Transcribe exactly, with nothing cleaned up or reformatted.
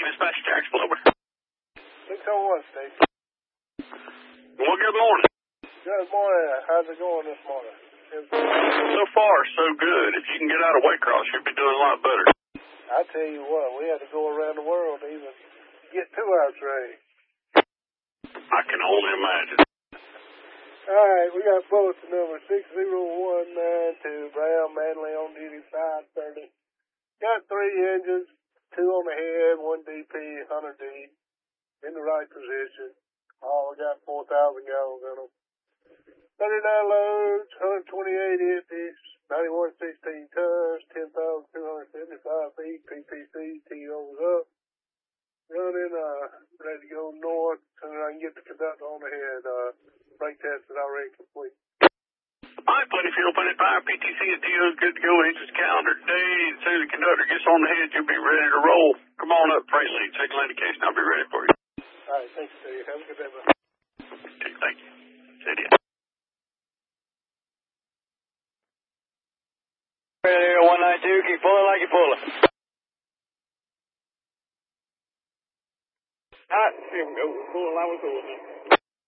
Dispatch Jacksonville, over. six oh one, Steve. Well, good morning. Good morning. How's it going this morning? So far, so good. If you can get out of Waycross, you'll be doing a lot better. I tell you what, we had to go around the world to even get to our train. I can only imagine. All right, we got bulletin number six zero one nine two, Brown Manley on duty five thirty. Got three engines, two on the head, one D P, one hundred D, in the right position. All we got four thousand gallons in them. thirty-nine loads, one hundred twenty-eight empties, ninety-one sixteen tons, ten thousand two hundred seventy-five feet, P P C, T O's up. Running, uh, ready to go north. As soon as I can get the conductor on the head, uh, brake test is already complete. All right, plenty fuel, plenty fire, P T C and T O's good to go. Engines calendar day. As soon as the conductor gets on the head, you'll be ready to roll. Come on up, freight seat, take a indication. I'll be ready for you. All right, thank you, Steve. Have a good day, man. Okay, thank you. See ya. one nine two, keep pulling like you're pulling. All right, here we go. We're pulling like we're pulling.